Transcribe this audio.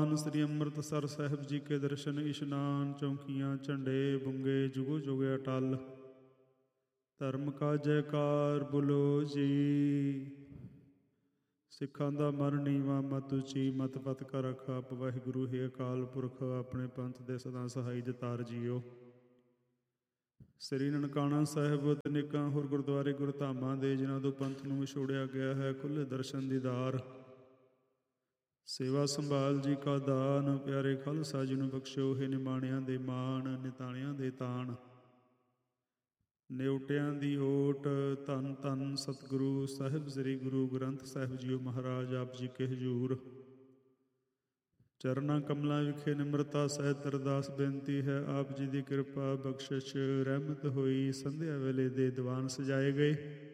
ਸ੍ਰੀ ਅੰਮ੍ਰਿਤਸਰ ਸਾਹਿਬ ਜੀ ਕੇ ਦਰਸ਼ਨ ਇਸ਼ਨਾਨ, ਚੌਂਕੀਆਂ ਝੰਡੇ ਬੁੰਗੇ ਜੁਗੋ ਜੁਗ ਅਟਲ। ਧਰਮ ਕਾ ਜੈਕਾਰ ਬੋਲੋ ਜੀ। ਸਿੱਖਾਂ ਦਾ ਮਨ ਨੀਵਾ ਮਤ ਉੱਚੀ, ਮਤ ਪਤ ਕਰ ਰਖਾਪ। ਵਾਹਿਗੁਰੂ ਹੈ ਅਕਾਲ ਪੁਰਖ, ਆਪਣੇ ਪੰਥ ਦੇ ਸਦਾ ਸਹਾਈ ਜਤਾਰ ਜੀਓ। ਸ੍ਰੀ ਨਨਕਾਣਾ ਸਾਹਿਬ ਅਤੇ ਅਨੇਕਾਂ ਹੋਰ ਗੁਰਦੁਆਰੇ ਗੁਰਧਾਮਾਂ ਦੇ ਜਿਨ੍ਹਾਂ ਤੋਂ ਪੰਥ ਨੂੰ ਵਿਛੋੜਿਆ ਗਿਆ ਹੈ, ਖੁੱਲ੍ਹੇ ਦਰਸ਼ਨ ਦੀਦਾਰ। ਸੇਵਾ ਸੰਭਾਲ ਜੀ ਕਾ ਦਾਨ, ਪਿਆਰੇ ਖਾਲਸਾ ਜੀ ਨੂੰ ਬਖਸ਼ੋ। ਹੈ ਨਿਮਾਣਿਆਂ ਦੇ ਮਾਣ, ਨਿਤਾਣਿਆਂ ਦੇ ਤਾਣ, ਨਿਉਟਿਆਂ ਦੀ ਓਟ। ਧੰਨ ਧੰਨ ਸਤਿਗੁਰੂ ਸਾਹਿਬ ਸ੍ਰੀ ਗੁਰੂ ਗ੍ਰੰਥ ਸਾਹਿਬ ਜੀਓ ਮਹਾਰਾਜ ਆਪ ਜੀ ਕੇ ਹਜ਼ੂਰ। ਚਰਨਾਂ ਕਮਲਾਂ ਵਿਖੇ ਨਿਮਰਤਾ ਸਹਿਤ ਅਰਦਾਸ ਬੇਨਤੀ ਹੈ, ਆਪ ਜੀ ਦੀ ਕਿਰਪਾ ਬਖਸ਼ਿਸ਼ ਰਹਿਮਤ ਹੋਈ। ਸੰਧਿਆ ਵੇਲੇ ਦੇ ਦੀਵਾਨ ਸਜਾਏ ਗਏ।